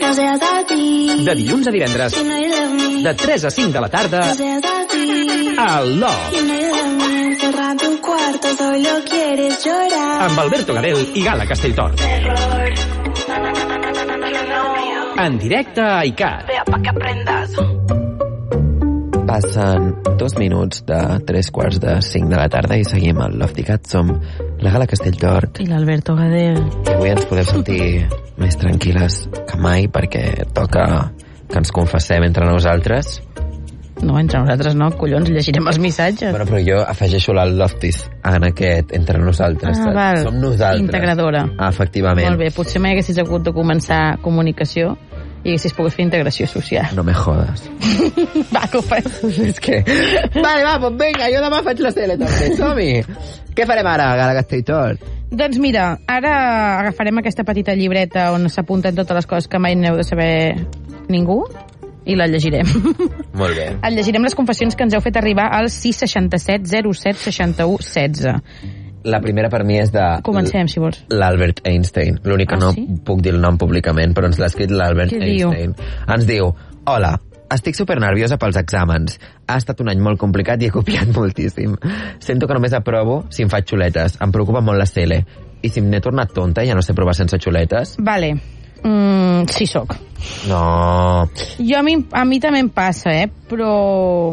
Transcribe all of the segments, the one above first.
no seas así. De dilluns a divendres, You know you love me. de 3 a 5 de la tarda, No seas así. al Love, You know you love me. Encerra tu cuarto, solo quieres llorar. amb Alberto Gadel i Gala Castelltort. Terror. En directe a ICAT. Vea pa' que aprendas. Passen 2 minuts de 3:45 de la tarda i seguim al Love Dicat. Som la Gala Castelltort I l'Alberto Gadel. i avui ens podeu sentir més tranquil·les que mai perquè toca que ens confessem entre nosaltres. No, entre nosaltres no, collons, llegirem els missatges. Bueno, però jo afegeixo la Loftis en aquest entre nosaltres. Val. Som nosaltres. Integradora. Efectivament. Molt bé, potser mai haguessis hagut de començar comunicació i haguessis pogut fer integració social. No me jodes. Va, que ho fas. És que... Vale, va, doncs vinga, jo demà faig la tele també, som-hi. Què farem ara, Gala Castelltort? Doncs mira, ara agafarem aquesta petita llibreta on s'apunten totes les coses que mai n'heu de saber ningú i la llegirem. Molt bé. El llegirem les confessions que ens heu fet arribar al 667 07 61 16. La primera per mi és de... Comencem, si vols. L'Albert Einstein. L'únic que no sí? puc dir el nom públicament, però ens l'ha escrit l'Albert Què diu? Einstein. Ens diu: hola, estic supernerviosa pels exàmens. Ha estat un any molt complicat i he copiat moltíssim. Sento que només aprovo si em faig xuletes. Em preocupa molt la CL. I si m'he tornat tonta i ja no sé provar sense xuletes? Vale. Sí sóc. No. Jo a mi també em passa, però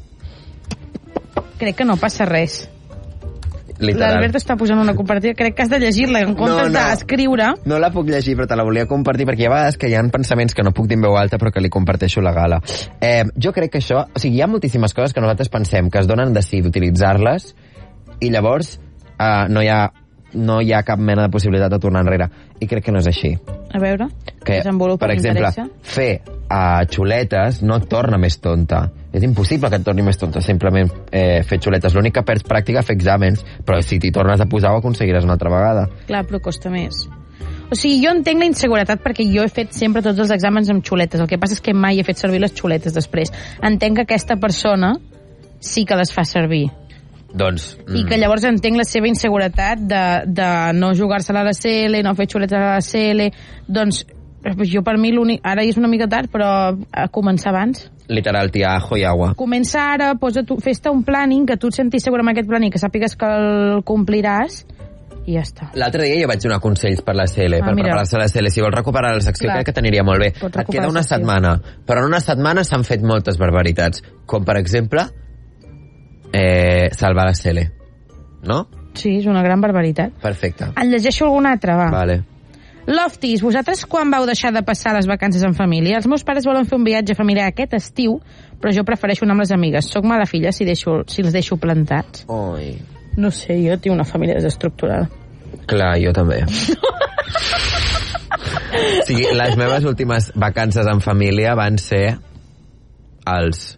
crec que no passa res. Literal. L'Albert està posant una comparativa, crec que has de llegir-la en comptes d'escriure. No la puc llegir, però te la volia compartir perquè hi ha vegades que hi ha pensaments que no puc dir en veu alta però que li comparteixo la Gala. Jo crec que això... O sigui, hi ha moltíssimes coses que nosaltres pensem que es donen de sí d'utilitzar-les i llavors no hi ha cap mena de possibilitat de tornar enrere. I crec que no és així. A veure, Que, desenvolupa, per exemple, fer xuletes no et torna més tonta. És impossible que et torni més tonta simplement fer xuletes. L'únic que perds pràctica fer exàmens, però si t'hi tornes a posar ho aconseguiràs una altra vegada. Clar, però costa més. O sigui, jo entenc la inseguretat perquè jo he fet sempre tots els exàmens amb xuletes. El que passa és que mai he fet servir les xuletes després. Entenc que aquesta persona sí que les fa servir. Doncs... I que llavors entenc la seva inseguretat de no jugar-se-la a la CL, no fer xuletes a la CL. Doncs jo per mi l'únic... Ara és una mica tard, però a començar abans. Literal, tia, ajo i agua. Comença ara, fes-te un planning, que tu et sentis segur amb aquest planning, que sàpigues que el compliràs, i ja està. L'altre dia jo vaig donar consells per la CL, per preparar-se a la CL. Si vols recuperar la secció, crec que t'aniria molt bé. Et queda una setmana, però en una setmana s'han fet moltes barbaritats, com per exemple salvar la CL, no? Sí, és una gran barbaritat. Perfecte. En llegeixo alguna altra, va. Vale. Loftis, vosaltres quan vau deixar de passar les vacances en família? Els meus pares volen fer un viatge familiar aquest estiu, però jo prefereixo anar amb les amigues. Soc mala filla si els deixo plantats. Oi. No sé, jo tinc una família desestructurada. Clar, jo també. O sigui, les meves últimes vacances en família van ser als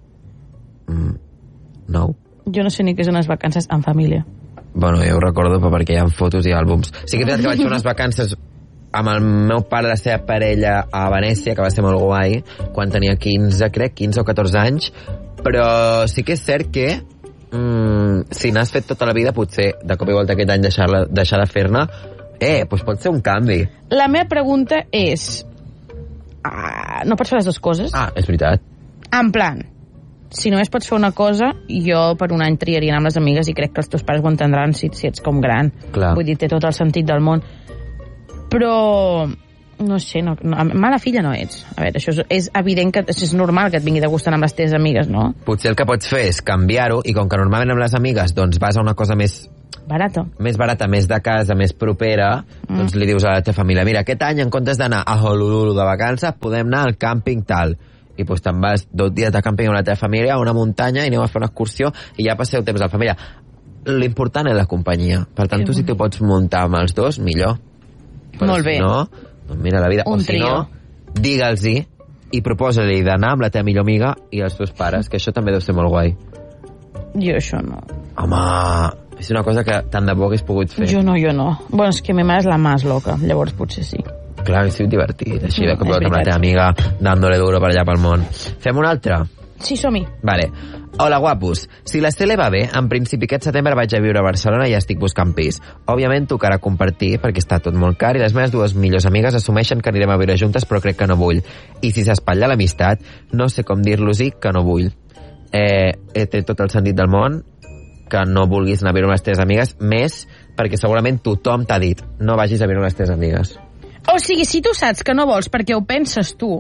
9. Jo no sé ni què són les vacances en família. Bueno, jo ho recordo perquè hi ha fotos i àlbums. Sí que és veritat que vaig fer unes vacances amb el meu pare i la seva parella a Venècia, que va ser molt guai, quan tenia 15, crec, 15 o 14 anys, però sí que és cert que si n'has fet tota la vida, potser de cop i volta aquest any deixar de fer-ne, doncs pot ser un canvi. La meva pregunta és... no pots fer les dues coses? És veritat. En plan, si només pots fer una cosa, jo per un any triaria anar amb les amigues i crec que els teus pares ho entendran si ets com gran. Clar. Vull dir, té tot el sentit del món. Però, no sé, mala filla no ets. A veure, això és evident que és normal que et vingui de gust anar amb les teves amigues, no? Potser el que pots fer és canviar-ho i com que normalment amb les amigues doncs vas a una cosa més barata, més de casa, més propera, doncs li dius a la teva família, mira, aquest any en comptes d'anar a Honolulu de vacances podem anar al càmping tal. I doncs te'n vas 2 dies de càmping amb la teva família a una muntanya i aneu a fer una excursió i ja passeu temps a la família. L'important és la companyia. Per tant, tu si t'ho pots muntar amb els dos, millor. Però molt bé. Si no, doncs mira la vida. Un o si no, digue'ls-hi i proposa-li d'anar amb la teva millor amiga i els teus pares, que això també deu ser molt guai. Jo això no. Home, és una cosa que tant de bo hagués pogut fer. Jo no. Bueno, és que mi mare és la más loca, llavors potser sí. Clar, és divertit, així de cop amb la teva amiga dándole duro per allà pel món. Fem una altra? Sí, som-hi. Vale. Hola, guapos. Si la Cele va bé, en principi aquest setembre vaig a viure a Barcelona i ja estic buscant pis. Òbviament tocarà compartir, perquè està tot molt car, i les meves dues millors amigues assumeixen que anirem a viure juntes, però crec que no vull. I si s'espatlla l'amistat, no sé com dir-los-hi que no vull. Té tot el sentit del món que no vulguis anar a viure amb les teves amigues, més perquè segurament tothom t'ha dit no vagis a viure amb les teves amigues. O sigui, si tu saps que no vols perquè ho penses tu,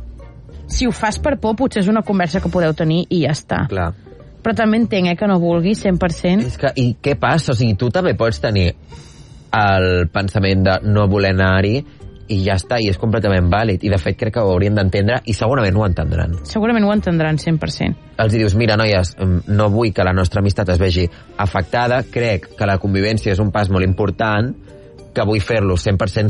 si ho fas per por, potser és una conversa que podeu tenir i ja està. Clar. Però també entenc que no vulguis 100%. És que, i què passa? O sigui, tu també pots tenir el pensament de no voler anar-hi i ja està, i és completament vàlid. I de fet crec que ho haurien d'entendre i segurament ho entendran. Segurament ho entendran 100%. Els dius, mira, noies, no vull que la nostra amistat es vegi afectada, crec que la convivència és un pas molt important, que vull fer-lo 100%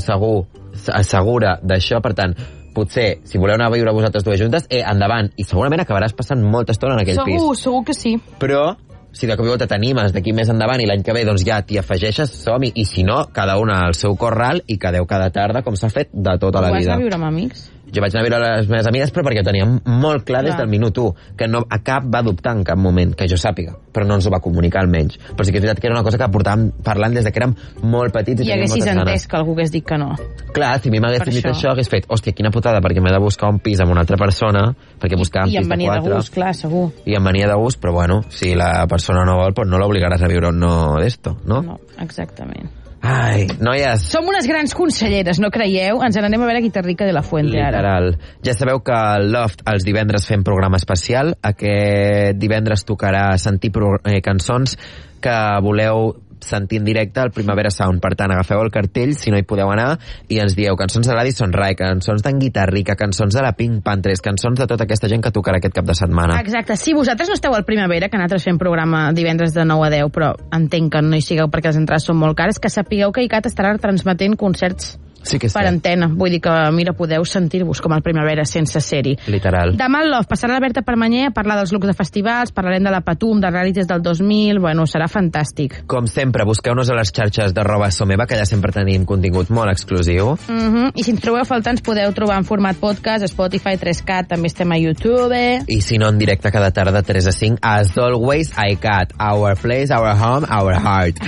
segura d'això, per tant, potser, si voleu anar a viure vosaltres dues juntes, endavant, i segurament acabaràs passant molta estona en aquell pis. Segur que sí. Però, si de cop i volta t'animes d'aquí més endavant i l'any que ve doncs ja t'hi afegeixes, som-hi, i si no, cada una al seu corral i quedeu cada tarda, com s'ha fet de tota la vida. Vas anar a viure amb amics? Jo vaig anar a viure a les meves amigues, però perquè ho tenia molt clar des del minut 1, que no, a cap va dubtar en cap moment, que jo sàpiga, però no ens ho va comunicar almenys. Però sí que és veritat que era una cosa que portàvem parlant des de que érem molt petits i haguessis entès que algú hagués dit que no. Clar, si a mi m'hagués dit això, hagués fet, hòstia, quina putada, perquè m'he de buscar un pis amb una altra persona, perquè buscàvem pis de 4. I em venia de gust, clar, segur. I em venia de gust, però bueno, si la persona no vol, pues no l'obligaràs a viure on no d'esto, no? No, exactament. Ai, noies... Som unes grans conselleres, no creieu? Ens n'anem a veure Guitarrica de la Fuente ara. Literal. Ja sabeu que al Loft els divendres fem programa especial. Aquest divendres tocarà sentir cançons que voleu sentir en directe al Primavera Sound. Per tant, agafeu el cartell, si no hi podeu anar, i ens dieu cançons de l'Addison Rae, cançons d'en Guitarrica, cançons de la Pink Panthers, cançons de tota aquesta gent que tocarà aquest cap de setmana. Exacte. Si vosaltres no esteu al Primavera, que nosaltres fem programa divendres de 9 a 10, però entenc que no hi sigueu perquè les entrades són molt cares, que sapigueu que ICAT estarà transmetent concerts per antena. Vull dir que, mira, podeu sentir-vos com el Primavera sense ser-hi. Literal. Demà el Love passarà la Berta Permanyer a parlar dels looks de festivals, parlarem de la Patum, de realities del 2000, bueno, serà fantàstic. Com sempre, busqueu-nos a les xarxes @someva, que allà sempre tenim contingut molt exclusiu. I si ens trobeu a faltar, ens podeu trobar en format podcast, Spotify, 3CAT, també estem a YouTube. I si no, en directe cada tarda 3 a 5, as always, ICAT, our place, our home, our heart.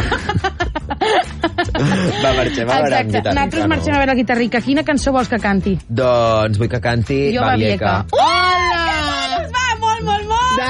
Va, marxem a veure amb Guitarrica. Nosaltres marxem a veure Guitarrica. Quina cançó vols que canti? Doncs vull que canti Jo, Babieca. Oh!